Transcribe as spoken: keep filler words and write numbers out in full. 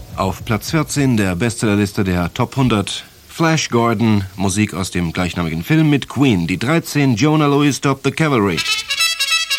Auf Platz vierzehn der Bestsellerliste der Top hundert. Flash Gordon, Musik aus dem gleichnamigen Film mit Queen. Die dreizehn, Jona Lewie, Stop the Cavalry.